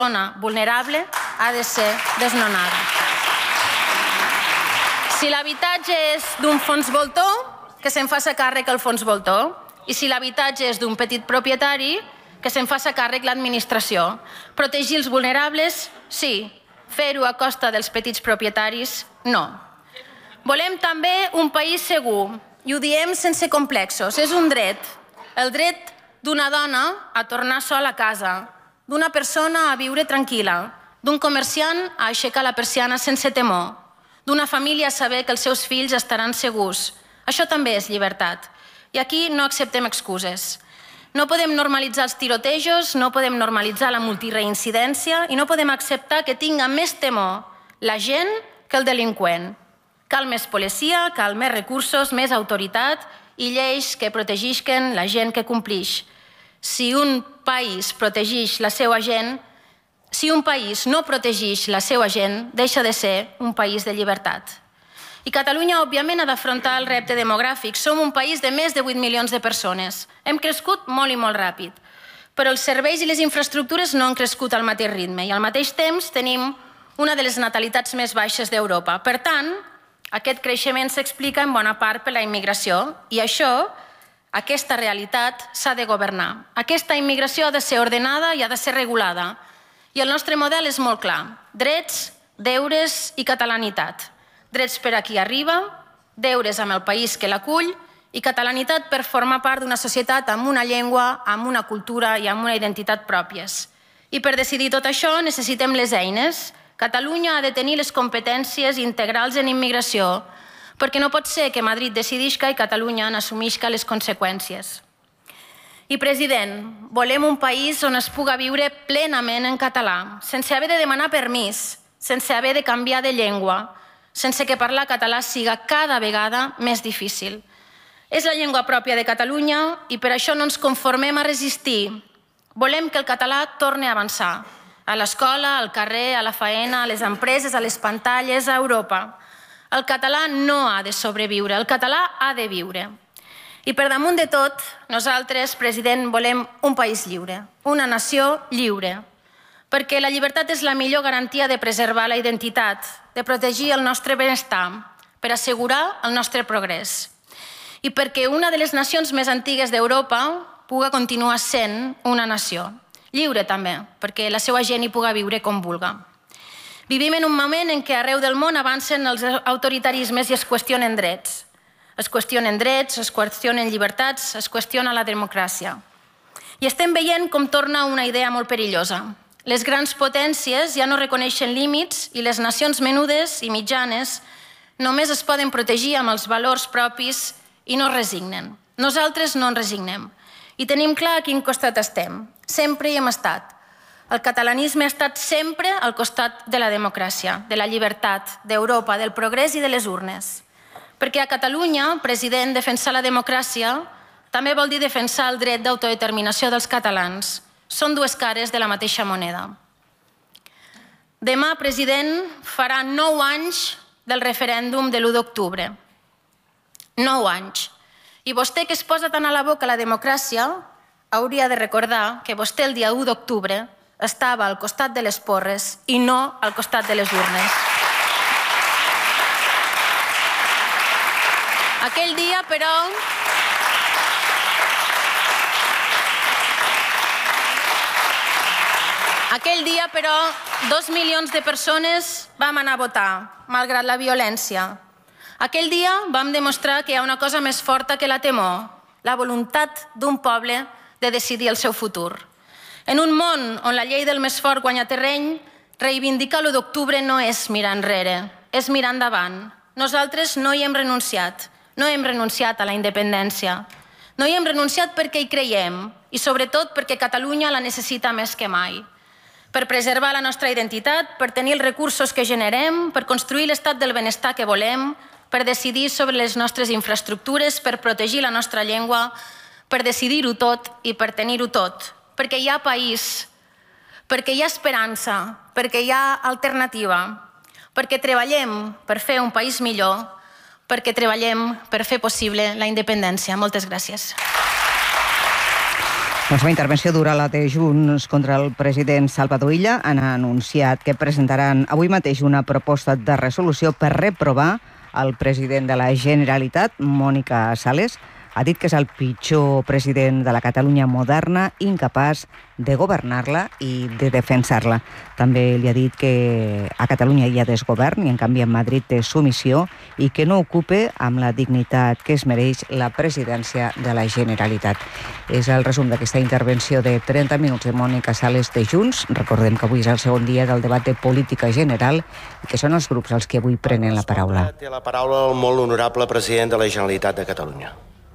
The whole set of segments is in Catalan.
persona vulnerable ha de ser desnonada. Si l'habitatge és d'un fons voltor, que se'n faci càrrec el fons voltor. I si l'habitatge és d'un petit propietari, que se'n faci càrrec l'administració. Protegir els vulnerables, sí. Fer-ho a costa dels petits propietaris, no. Volem també un país segur, i ho diem sense complexos. És un dret. El dret d'una dona a tornar sola a casa, d'una persona a viure tranquil·la, d'un comerciant a aixecar la persiana sense temor, d'una família a saber que els seus fills estaran segurs. Això també és llibertat. I aquí no acceptem excuses. No podem normalitzar els tirotejos, no podem normalitzar la multireincidència i no podem acceptar que tinga més temor la gent que el delinqüent. Cal més policia, cal més recursos, més autoritat i lleis que protegisquen la gent que complix. Si un país protegeix la seva gent, si un país no protegeix la seva gent, deixa de ser un país de llibertat. I Catalunya, òbviament, ha d'afrontar el repte demogràfic. Som un país de més de 8 milions de persones. Hem crescut molt i molt ràpid, però els serveis i les infraestructures no han crescut al mateix ritme i al mateix temps tenim una de les natalitats més baixes d'Europa. Per tant, aquest creixement s'explica en bona part per la immigració i això, aquesta realitat, s'ha de governar. Aquesta immigració ha de ser ordenada i ha de ser regulada. I el nostre model és molt clar. Drets, deures i catalanitat. Drets per a qui arriba, deures amb el país que l'acull i catalanitat per formar part d'una societat amb una llengua, amb una cultura i amb una identitat pròpies. I per decidir tot això necessitem les eines. Catalunya ha de tenir les competències integrals en immigració, perquè no pot ser que Madrid decidisca i Catalunya n'assumisca les conseqüències. I, president, volem un país on es puga viure plenament en català, sense haver de demanar permís, sense haver de canviar de llengua, sense que parlar català siga cada vegada més difícil. És la llengua pròpia de Catalunya i per això no ens conformem a resistir. Volem que el català torni a avançar, a l'escola, al carrer, a la faena, a les empreses, a les pantalles, a Europa. El català no ha de sobreviure, el català ha de viure. I per damunt de tot, nosaltres, president, volem un país lliure, una nació lliure, perquè la llibertat és la millor garantia de preservar la identitat, de protegir el nostre benestar, per assegurar el nostre progrés. I perquè una de les nacions més antigues d'Europa puga continuar sent una nació. Lliure també, perquè la seva gent hi puga viure com vulga. Vivim en un moment en què arreu del món avancen els autoritarismes i es qüestionen drets. Es qüestionen drets, es qüestionen llibertats, es qüestiona la democràcia. I estem veient com torna una idea molt perillosa. Les grans potències ja no reconeixen límits i les nacions menudes i mitjanes només es poden protegir amb els valors propis i no es resignen. Nosaltres no ens resignem. I tenim clar a quin costat estem. Sempre hi hem estat. El catalanisme ha estat sempre al costat de la democràcia, de la llibertat, d'Europa, del progrés i de les urnes. Perquè a Catalunya, president, defensar la democràcia també vol dir defensar el dret d'autodeterminació dels catalans. Són dues cares de la mateixa moneda. Demà, president, farà 9 anys del referèndum de l'1 d'octubre. 9 anys. I vostè, que es posa tant a la boca la democràcia, hauria de recordar que vostè el dia 1 d'octubre estava al costat de les porres i no al costat de les urnes. Aquell dia, però, 2 milions de persones vam anar a votar, malgrat la violència. Aquell dia vam demostrar que hi ha una cosa més forta que la temor, la voluntat d'un poble de decidir el seu futur. En un món on la llei del més fort guanya terreny, reivindicar l'1 d'octubre no és mirar enrere, és mirar endavant. Nosaltres no hi hem renunciat. No hem renunciat a la independència. No hi hem renunciat perquè hi creiem i sobretot perquè Catalunya la necessita més que mai. Per preservar la nostra identitat, per tenir els recursos que generem, per construir l'estat del benestar que volem, per decidir sobre les nostres infraestructures, per protegir la nostra llengua, per decidir-ho tot i per tenir-ho tot. Perquè hi ha país, perquè hi ha esperança, perquè hi ha alternativa, perquè treballem per fer un país millor, perquè treballem per fer possible la independència. Moltes gràcies. La seva intervenció dura la de Junts contra el president Salvador Illa. Han anunciat que presentaran avui mateix una proposta de resolució per reprovar el president de la Generalitat, Mònica Sales. Ha dit que és el pitjor president de la Catalunya moderna, incapaç de governar-la i de defensar-la. També li ha dit que a Catalunya hi ha desgovern i en canvi a Madrid té submissió i que no ocupe amb la dignitat que es mereix la presidència de la Generalitat. És el resum d'aquesta intervenció de 30 minuts de Mònica Sales de Junts. Recordem que avui és el segon dia del debat de política general i que són els grups els que avui prenen la paraula. Té la paraula el molt honorable president de la Generalitat de Catalunya.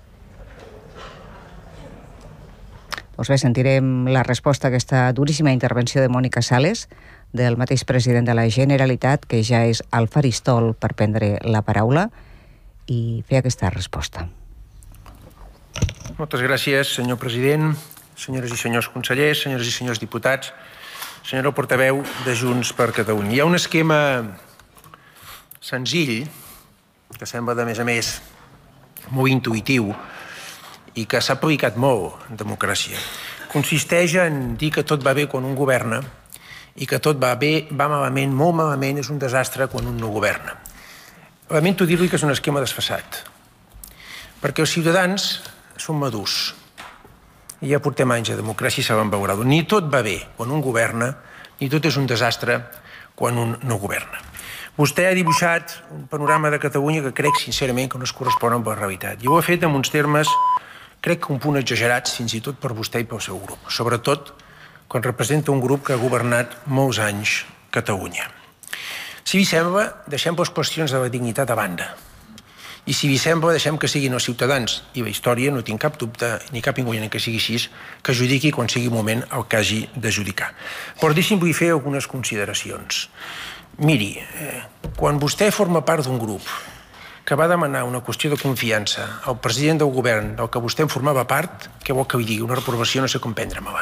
Doncs bé, sentirem la resposta a aquesta duríssima intervenció de Mònica Sales, del mateix president de la Generalitat, que ja és al faristol per prendre la paraula i fer aquesta resposta. Moltes gràcies, senyor president, senyores i senyors consellers, senyores i senyors diputats, senyora portaveu de Junts per Catalunya. Hi ha un esquema senzill, que sembla, de més a més, molt intuïtiu, i que s'ha aplicat molt en democràcia. Consisteix en dir que tot va bé quan un governa i que tot va bé, va malament, molt malament, és un desastre quan un no governa. Lamento dir-li que és un esquema desfasat, perquè els ciutadans són madurs i ja portem anys de democràcia i saben veure-ho. Ni tot va bé quan un governa, ni tot és un desastre quan un no governa. Vostè ha dibuixat un panorama de Catalunya que crec sincerament que no es correspon amb la realitat. I ho ha fet en uns termes crec que un punt exagerats, fins i tot per vostè i pel seu grup, sobretot quan representa un grup que ha governat molts anys Catalunya. Si vi sembla, deixem les qüestions de la dignitat a banda. I si vi sembla, deixem que siguin els ciutadans i la història, no tinc cap dubte ni cap inconvenient que sigui així, que judiqui quan sigui moment el que hagi de judicar. Però deixi'm-li fer algunes consideracions. Miri, quan vostè forma part d'un grup que va demanar una qüestió de confiança al president del govern del que vostè en formava part, què vol que li digui? Una reprovació no sé com prendre-me-la.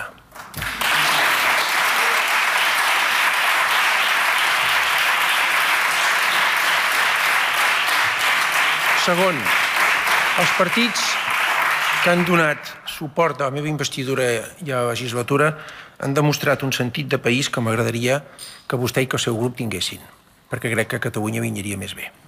Segon, els partits que han donat suport a la meva investidura i a la legislatura han demostrat un sentit de país que m'agradaria que vostè i que el seu grup tinguessin, perquè crec que a Catalunya vindria més bé.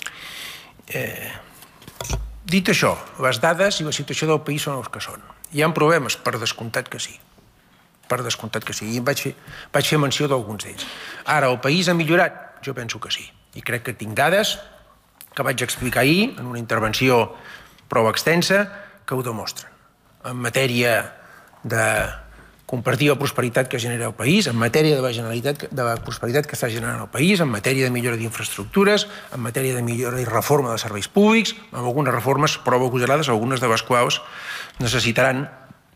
Dit això, les dades i la situació del país són els que són. Hi ha problemes? Per descomptat que sí. Per descomptat que sí. I vaig fer menció d'alguns d'ells. Ara, el país ha millorat? Jo penso que sí. I crec que tinc dades que vaig explicar ahir en una intervenció prou extensa que ho demostren. En matèria de compartir la prosperitat que genera el país, en matèria de la prosperitat que està generant el país, en matèria de millora d'infraestructures, en matèria de millora i reforma de serveis públics, amb algunes reformes prou agosarades, algunes de les quals necessitaran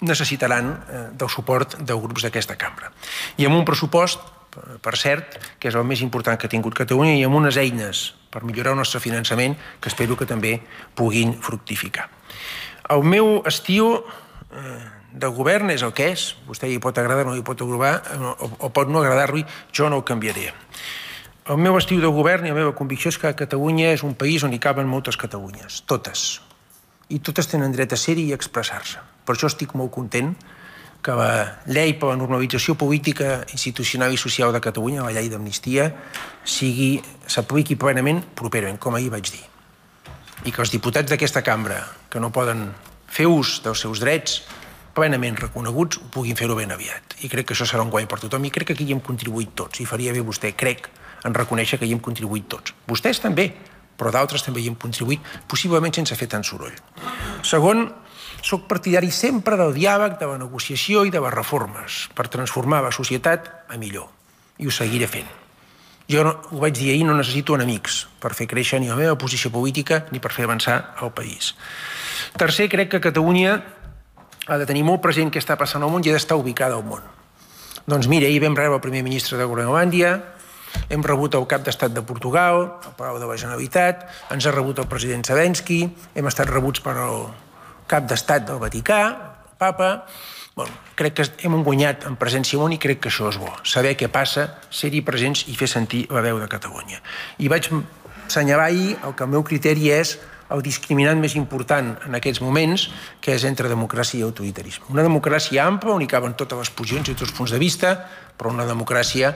del suport dels grups d'aquesta cambra. I amb un pressupost, per cert, que és el més important que ha tingut Catalunya, i amb unes eines per millorar el nostre finançament que espero que també puguin fructificar. El meu estil de govern és el que és. Vostè hi pot agradar, no hi pot aprovar, o pot no agradar-li, jo no ho canviaré. El meu estil de govern i la meva convicció és que Catalunya és un país on hi caben moltes Catalunyes, totes. I totes tenen dret a ser-hi i a expressar-se. Per això estic molt content que la llei per la normalització política, institucional i social de Catalunya, la llei d'amnistia, s'apliqui plenament properament, com ahir vaig dir. I que els diputats d'aquesta cambra, que no poden fer ús dels seus drets plenament reconeguts, ho puguin fer-ho ben aviat. I crec que això serà un guany per tothom i crec que aquí hi hem contribuït tots. I faria bé vostè, crec, en reconèixer que hi hem contribuït tots. Vostès també, però d'altres també hi hem contribuït, possiblement sense fer tant soroll. Segon, soc partidari sempre del diàleg, de la negociació i de les reformes per transformar la societat a millor. I ho seguiré fent. Jo, ho vaig dir ahir, no necessito enemics per fer créixer ni la meva posició política ni per fer avançar el país. Tercer, crec que Catalunya ha de tenir molt present què està passant al món i ha d'estar ubicada al món. Doncs mira, ahir vam rebre el primer ministre de Groenlàndia, hem rebut el cap d'estat de Portugal, el Palau de la Generalitat, ens ha rebut el president Zelensky, hem estat rebuts per el cap d'estat del Vaticà, el Papa. Crec que hem guanyat en presència al món i crec que això és bo. Saber què passa, ser-hi presents i fer sentir la veu de Catalunya. I vaig assenyalar ahir el que el meu criteri és el discriminant més important en aquests moments, que és entre democràcia i autoritarisme. Una democràcia ampla on hi caben totes les posicions i tots els punts de vista, però una democràcia